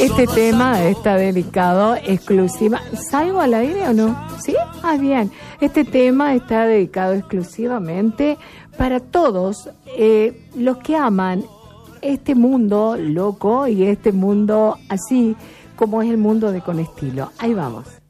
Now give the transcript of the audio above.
Este tema está dedicado exclusiva. ¿Salgo al aire o no? ¿Sí? Ah, bien. Este tema está dedicado exclusivamente para todos los que aman este mundo loco y este mundo así como es el mundo de Con Estilo. Ahí vamos.